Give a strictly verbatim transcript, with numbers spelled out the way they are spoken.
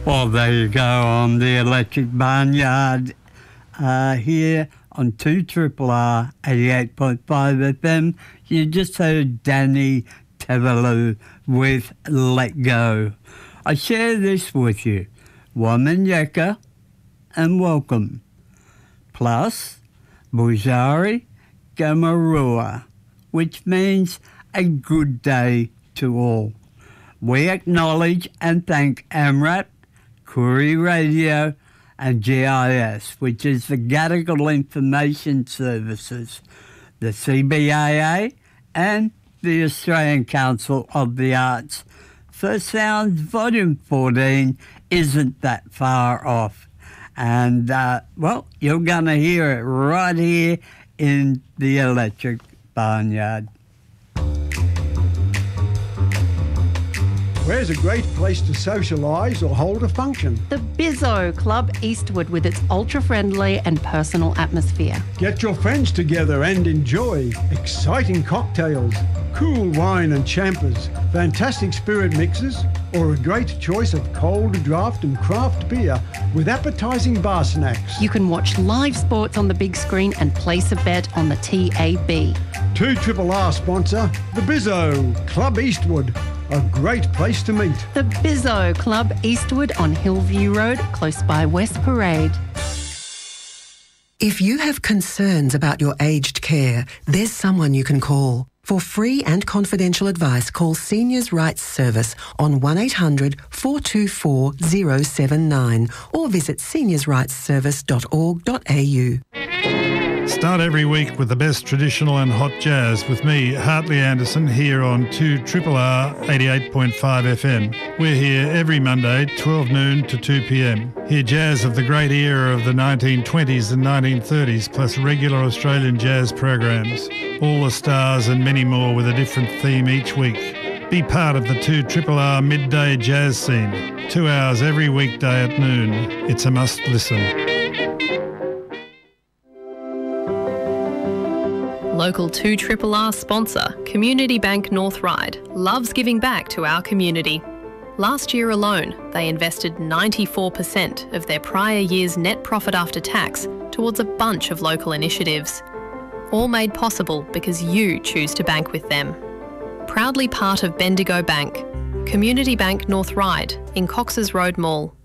Well, there you go on the Electric Barnyard uh, here on two Triple R eighty-eight point five F M. You just heard Danny Tavalu with Let Go. I share this with you, Wamanyeka and Welcome, plus Bujari Gamarua, which means a good day to all. We acknowledge and thank AMRAP, Koori Radio and G I S, which is the Gadigal Information Services, the C B A A and the Australian Council of the Arts. For Sounds Volume fourteen isn't that far off. And, uh, well, you're going to hear it right here in the Electric Barnyard. Where's a great place to socialise or hold a function? The Bizzo Club Eastwood, with its ultra-friendly and personal atmosphere. Get your friends together and enjoy exciting cocktails, cool wine and champers, fantastic spirit mixes, or a great choice of cold draft and craft beer with appetising bar snacks. You can watch live sports on the big screen and place a bet on the T A B. two Triple R sponsor, the Bizzo Club Eastwood. A great place to meet. The Bizzo Club Eastwood on Hillview Road, close by West Parade. If you have concerns about your aged care, there's someone you can call. For free and confidential advice, call Seniors Rights Service on one eight hundred four two four zero seven nine or visit seniors rights service dot org dot a u. Start every week with the best traditional and hot jazz with me, Hartley Anderson, here on two Triple R eighty-eight point five F M. We're here every Monday, twelve noon to two p m. Hear jazz of the great era of the nineteen twenties and nineteen thirties, plus regular Australian jazz programs. All the stars and many more with a different theme each week. Be part of the two Triple R midday jazz scene. Two hours every weekday at noon. It's a must listen. Local two Triple R sponsor, Community Bank North Ryde, loves giving back to our community. Last year alone, they invested ninety-four percent of their prior year's net profit after tax towards a bunch of local initiatives. All made possible because you choose to bank with them. Proudly part of Bendigo Bank, Community Bank North Ryde in Cox's Road Mall.